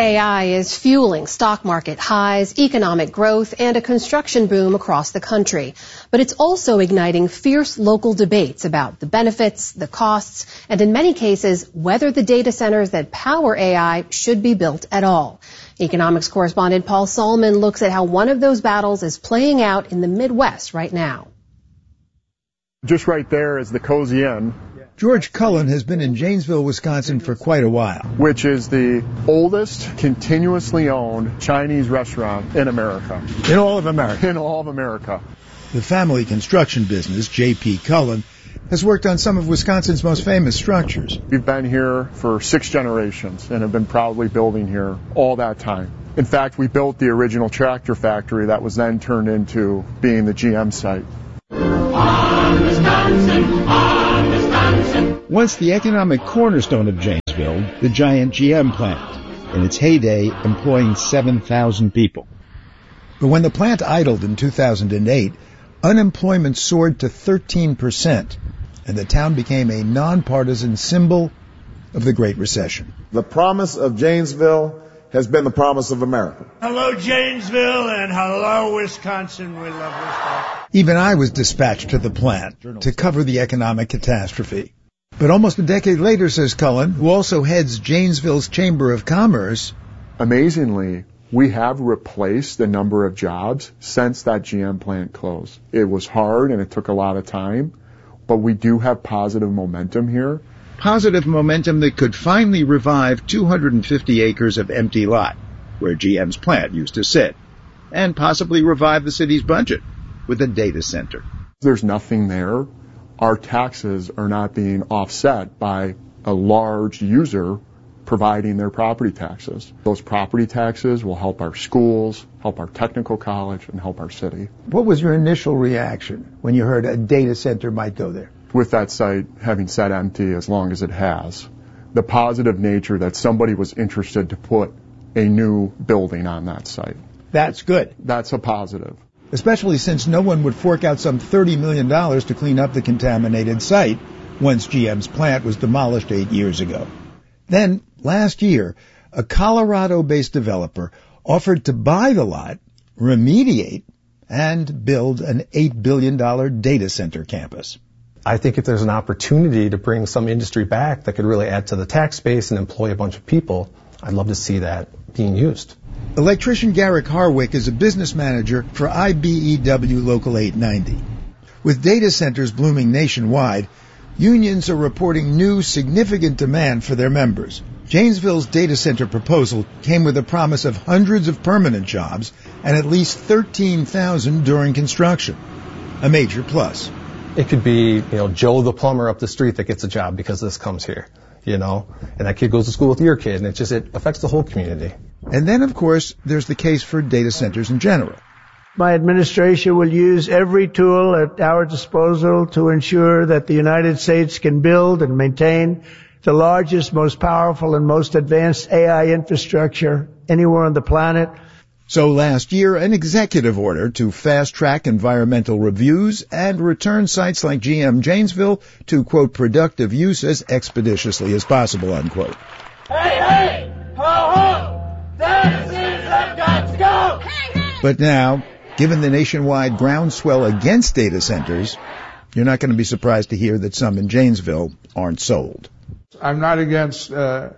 AI is fueling stock market highs, economic growth, and a construction boom across the country. But it's also igniting fierce local debates about the benefits, the costs, and in many cases, whether the data centers that power AI should be built at all. Economics correspondent Paul Solomon looks at how one of those battles is playing out in the Midwest right now. Just right there is the Cozy Inn. George Cullen has been in Janesville, Wisconsin for quite a while. Which is the oldest continuously owned Chinese restaurant in America. In all of America? In all of America. The family construction business, J.P. Cullen, has worked on some of Wisconsin's most famous structures. We've been here for 6 generations and have been proudly building here all that time. In fact, we built the original tractor factory that was then turned into being the GM site. On Wisconsin, on Wisconsin. Once the economic cornerstone of Janesville, the giant GM plant, in its heyday employing 7,000 people. But when the plant idled in 2008, unemployment soared to 13%, and the town became a nonpartisan symbol of the Great Recession. The promise of Janesville has been the promise of America. Hello, Janesville, and hello, Wisconsin. We love Wisconsin. Even I was dispatched to the plant to cover the economic catastrophe. But almost a decade later, says Cullen, who also heads Janesville's Chamber of Commerce, amazingly, we have replaced the number of jobs since that GM plant closed. It was hard and it took a lot of time, but we do have positive momentum here. Positive momentum that could finally revive 250 acres of empty lot, where GM's plant used to sit, and possibly revive the city's budget with a data center. There's nothing there. Our taxes are not being offset by a large user providing their property taxes. Those property taxes will help our schools, help our technical college, and help our city. What was your initial reaction when you heard a data center might go there? With that site having sat empty as long as it has, the positive nature that somebody was interested to put a new building on that site. That's good. That's a positive. Especially since no one would fork out some $30 million to clean up the contaminated site once GM's plant was demolished 8 years ago. Then, last year, a Colorado-based developer offered to buy the lot, remediate, and build an $8 billion data center campus. I think if there's an opportunity to bring some industry back that could really add to the tax base and employ a bunch of people, I'd love to see that being used. Electrician Garrick Harwick is a business manager for IBEW Local 890. With data centers blooming nationwide, unions are reporting new significant demand for their members. Janesville's data center proposal came with a promise of hundreds of permanent jobs and at least 13,000 during construction. A major plus. It could be, Joe the plumber up the street that gets a job because this comes here, and that kid goes to school with your kid, and it affects the whole community. And then, of course, there's the case for data centers in general. My administration will use every tool at our disposal to ensure that the United States can build and maintain the largest, most powerful, and most advanced AI infrastructure anywhere on the planet. So last year, an executive order to fast-track environmental reviews and return sites like GM Janesville to, quote, productive use as expeditiously as possible, unquote. Hey, hey! Ho, ho! Citizens have got to go! But now, given the nationwide groundswell against data centers, you're not going to be surprised to hear that some in Janesville aren't sold. I'm not against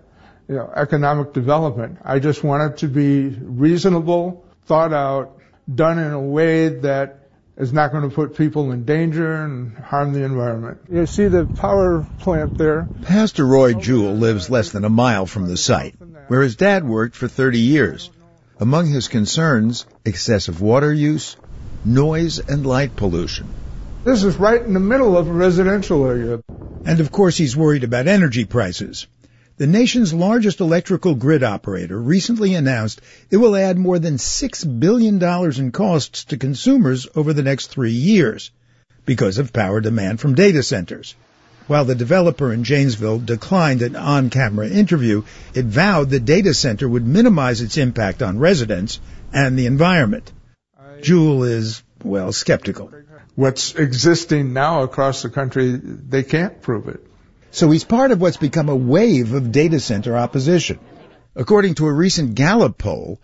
economic development. I just want it to be reasonable, thought out, done in a way that is not going to put people in danger and harm the environment. You see the power plant there. Pastor Roy Jewell lives less than a mile from the site, where his dad worked for 30 years. Among his concerns, excessive water use, noise, and light pollution. This is right in the middle of a residential area. And of course he's worried about energy prices. The nation's largest electrical grid operator recently announced it will add more than $6 billion in costs to consumers over the next 3 years because of power demand from data centers. While the developer in Janesville declined an on-camera interview, it vowed the data center would minimize its impact on residents and the environment. Jewell is, skeptical. What's existing now across the country, they can't prove it. So he's part of what's become a wave of data center opposition. According to a recent Gallup poll,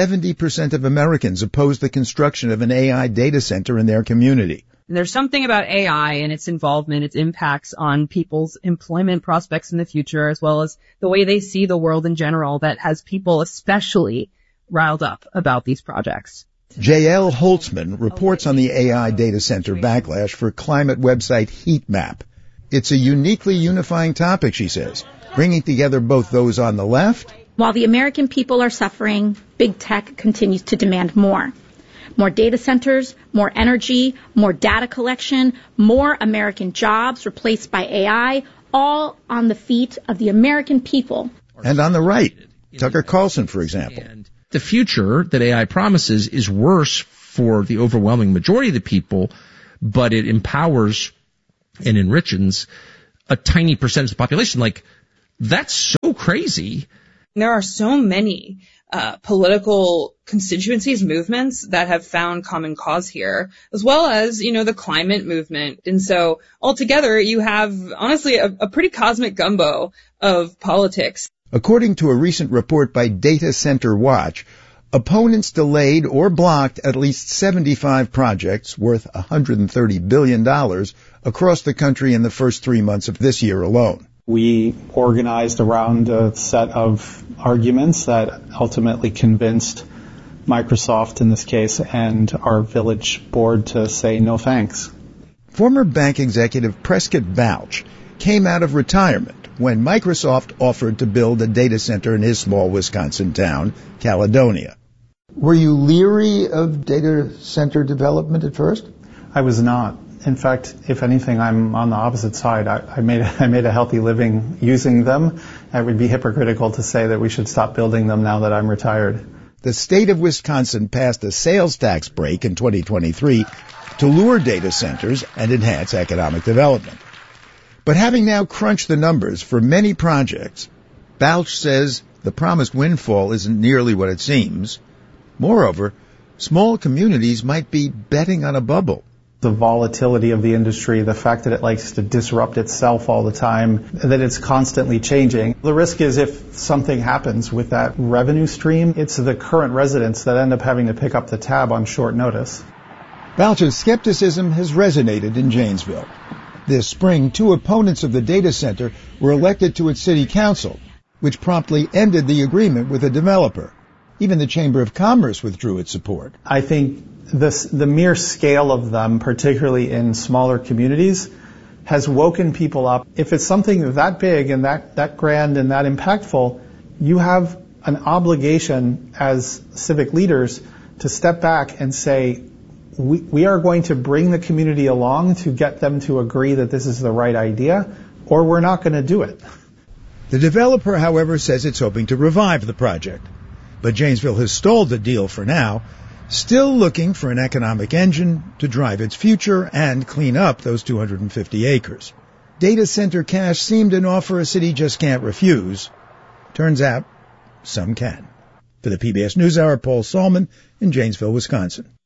70% of Americans oppose the construction of an AI data center in their community. There's something about AI and its involvement, its impacts on people's employment prospects in the future, as well as the way they see the world in general, that has people especially riled up about these projects. J.L. Holtzman reports on the AI data center backlash for climate website Heatmap. It's a uniquely unifying topic, she says, bringing together both those on the left. While the American people are suffering, big tech continues to demand more. More data centers, more energy, more data collection, more American jobs replaced by AI, all on the feet of the American people. And on the right, Tucker Carlson, for example. The future that AI promises is worse for the overwhelming majority of the people, but it empowers and enriches a tiny percentage of the population. Like, that's so crazy. There are so many political constituencies, movements that have found common cause here, as well as, the climate movement. And so altogether, you have, honestly, a pretty cosmic gumbo of politics. According to a recent report by Data Center Watch, opponents delayed or blocked at least 75 projects worth $130 billion across the country in the first 3 months of this year alone. We organized around a set of arguments that ultimately convinced Microsoft, in this case, and our village board to say no thanks. Former bank executive Prescott Balch came out of retirement when Microsoft offered to build a data center in his small Wisconsin town, Caledonia. Were you leery of data center development at first? I was not. In fact, if anything, I'm on the opposite side. I made a healthy living using them. I would be hypocritical to say that we should stop building them now that I'm retired. The state of Wisconsin passed a sales tax break in 2023 to lure data centers and enhance economic development. But having now crunched the numbers for many projects, Balch says the promised windfall isn't nearly what it seems. Moreover, small communities might be betting on a bubble. The volatility of the industry, the fact that it likes to disrupt itself all the time, that it's constantly changing. The risk is if something happens with that revenue stream, it's the current residents that end up having to pick up the tab on short notice. Balch's skepticism has resonated in Janesville. This spring, 2 opponents of the data center were elected to its city council, which promptly ended the agreement with the developer. Even the Chamber of Commerce withdrew its support. I think the mere scale of them, particularly in smaller communities, has woken people up. If it's something that big and that grand and that impactful, you have an obligation as civic leaders to step back and say, we are going to bring the community along to get them to agree that this is the right idea, or we're not going to do it. The developer, however, says it's hoping to revive the project. But Janesville has stalled the deal for now, still looking for an economic engine to drive its future and clean up those 250 acres. Data center cash seemed an offer a city just can't refuse. Turns out, some can. For the PBS NewsHour, Paul Salman in Janesville, Wisconsin.